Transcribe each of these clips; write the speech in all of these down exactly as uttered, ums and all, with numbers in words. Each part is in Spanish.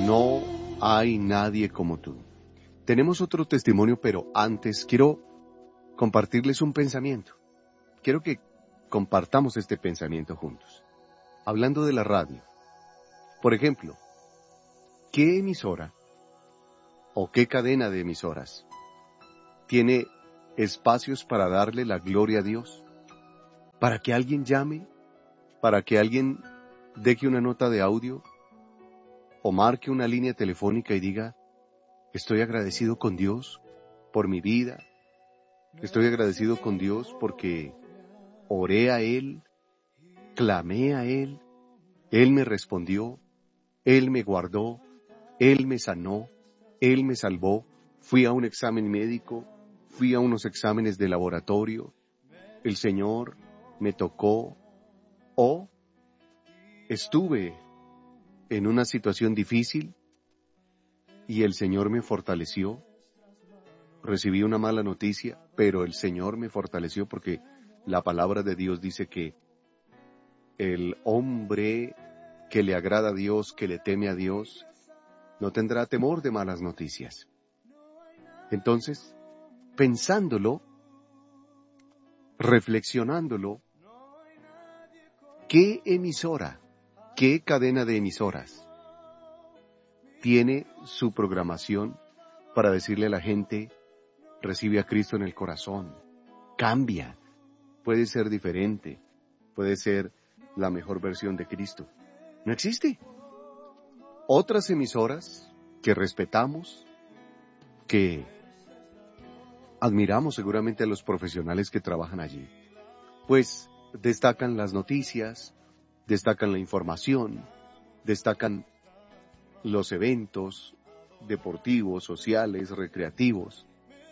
No hay nadie como tú. Tenemos otro testimonio, pero antes quiero compartirles un pensamiento. Quiero que compartamos este pensamiento juntos. Hablando de la radio. Por ejemplo, ¿qué emisora o qué cadena de emisoras tiene espacios para darle la gloria a Dios? Para que alguien llame, para que alguien deje una nota de audio o marque una línea telefónica y diga: estoy agradecido con Dios por mi vida, estoy agradecido con Dios porque oré a Él, clamé a Él, Él me respondió, Él me guardó, Él me sanó, Él me salvó, fui a un examen médico, fui a unos exámenes de laboratorio, el Señor me tocó, o estuve en una situación difícil y el Señor me fortaleció. Recibí una mala noticia, pero el Señor me fortaleció porque la palabra de Dios dice que el hombre que le agrada a Dios, que le teme a Dios, no tendrá temor de malas noticias. Entonces, pensándolo, reflexionándolo, ¿qué emisora, qué cadena de emisoras tiene su programación para decirle a la gente: recibe a Cristo en el corazón, cambia, puede ser diferente, puede ser la mejor versión de Cristo? No existe. Otras emisoras que respetamos, que admiramos seguramente a los profesionales que trabajan allí, pues destacan las noticias, destacan la información, destacan los eventos deportivos, sociales, recreativos.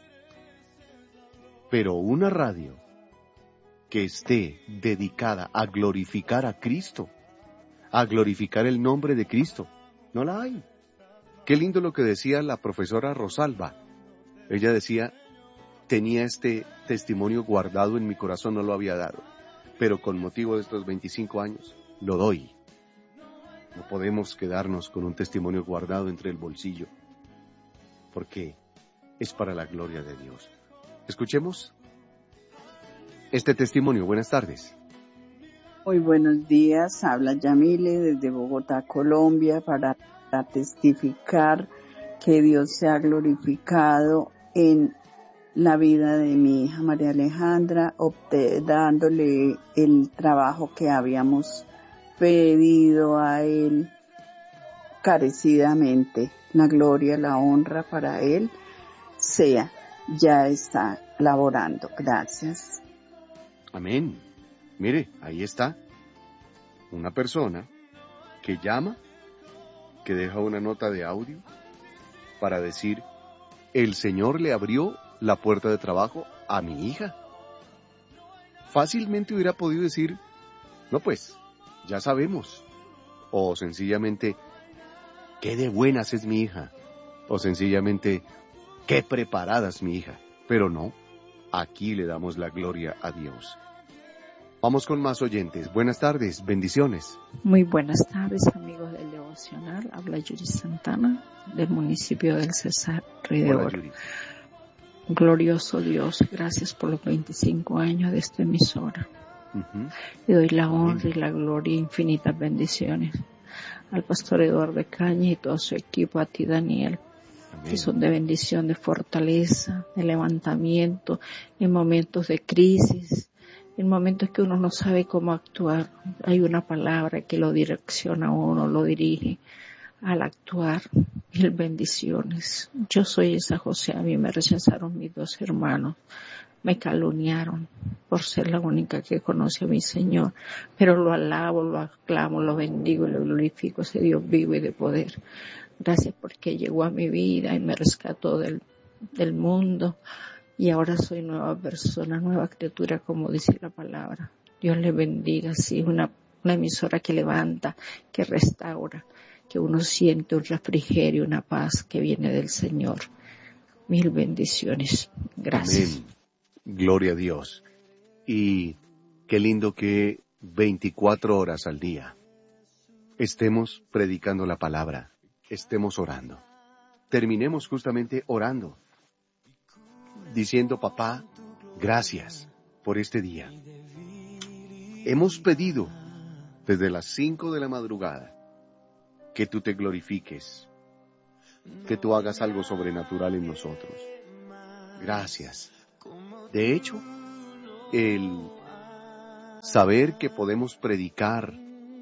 Pero una radio que esté dedicada a glorificar a Cristo, a glorificar el nombre de Cristo, no la hay. Qué lindo lo que decía la profesora Rosalba. Ella decía: tenía este testimonio guardado en mi corazón, no lo había dado, pero con motivo de estos veinticinco años, lo doy. No podemos quedarnos con un testimonio guardado entre el bolsillo, porque es para la gloria de Dios. Escuchemos este testimonio. Buenas tardes. Muy buenos días, habla Yamile desde Bogotá, Colombia, para testificar que Dios se ha glorificado en la vida de mi hija María Alejandra, opté dándole el trabajo que habíamos pedido a Él carecidamente. La gloria, la honra para Él sea, ya está laborando. Gracias. Amén. Mire, ahí está una persona que llama, que deja una nota de audio para decir: el Señor le abrió la puerta de trabajo a mi hija. Fácilmente hubiera podido decir: no, pues, ya sabemos. O sencillamente: qué de buenas es mi hija. O sencillamente: qué preparada es mi hija. Pero no, aquí le damos la gloria a Dios. Vamos con más oyentes. Buenas tardes, bendiciones. Muy buenas tardes, amigos del Devocional. Habla Yuri Santana, del municipio del Cesar Río de Oro. Glorioso Dios, gracias por los veinticinco años de esta emisora. Uh-huh. Le doy la honra y la gloria, infinitas bendiciones al pastor Eduardo Caña y todo su equipo, a ti, Daniel. Amén. Que son de bendición, de fortaleza, de levantamiento en momentos de crisis, en momentos que uno no sabe cómo actuar. Hay una palabra que lo direcciona a uno, lo dirige al actuar. Mil bendiciones. Yo soy esa José, a mí me rechazaron mis dos hermanos, me calumniaron por ser la única que conoce a mi Señor, pero lo alabo, lo aclamo, lo bendigo y lo glorifico, ese Dios vivo y de poder. Gracias porque llegó a mi vida y me rescató del, del mundo. Y ahora soy nueva persona, nueva criatura, como dice la palabra. Dios le bendiga, sí, una, una emisora que levanta, que restaura, que uno siente un refrigerio, una paz que viene del Señor. Mil bendiciones. Gracias. Amén. Gloria a Dios. Y qué lindo que veinticuatro horas al día estemos predicando la palabra. estemos orando. Terminemos justamente orando, diciendo, papá, gracias por este día. Hemos pedido desde las cinco de la madrugada que tú te glorifiques, que tú hagas algo sobrenatural en nosotros. Gracias. De hecho, el saber que podemos predicar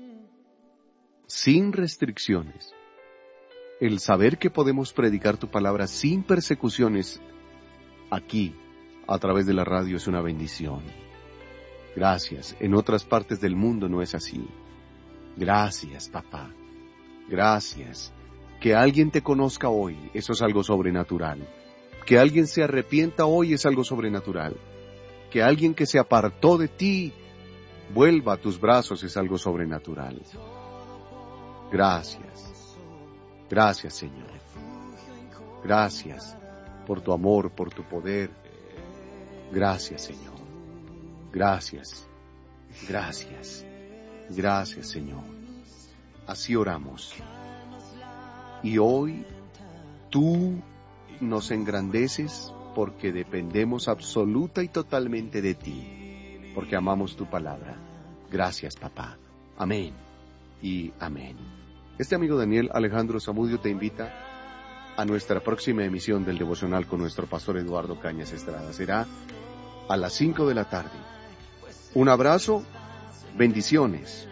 sin restricciones, el saber que podemos predicar tu palabra sin persecuciones aquí, a través de la radio, es una bendición. Gracias. En otras partes del mundo no es así. Gracias, papá. Gracias. Que alguien te conozca hoy, eso es algo sobrenatural. Que alguien se arrepienta hoy es algo sobrenatural. Que alguien que se apartó de ti vuelva a tus brazos es algo sobrenatural. Gracias. Gracias, Señor. Gracias por tu amor, por tu poder. Gracias, Señor. Gracias. Gracias. Gracias, Señor. Así oramos. Y hoy tú nos engrandeces porque dependemos absoluta y totalmente de ti, porque amamos tu palabra. Gracias, papá. Amén y amén. Este amigo Daniel Alejandro Zamudio te invita a nuestra próxima emisión del devocional con nuestro pastor Eduardo Cañas Estrada. Será a las cinco de la tarde. Un abrazo, bendiciones.